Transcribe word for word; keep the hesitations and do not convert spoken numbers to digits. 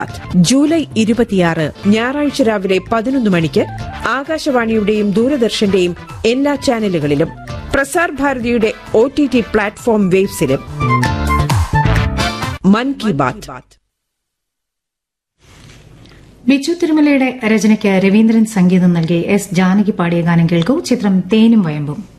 July ഇരുപത്തിയാറ് ഞായറാഴ്ച രാവിലെ പതിനൊന്ന് മണിക്ക് ആകാശവാണിയുടെയും ദൂരദർശന്റെയും എല്ലാ ചാനലുകളിലും Prasar ഭാരതിയുടെ O T T platform വേബ്സിലും മൻ കി ബാത്ത്. ബിച്ചു തിരുമലയുടെ രചനയ്ക്ക് രവീന്ദ്രൻ സംഗീതം നൽകി എസ് ജാനകി പാടിയ ഗാനം കേൾക്കൂ. ചിത്രം തേനും വയമ്പും.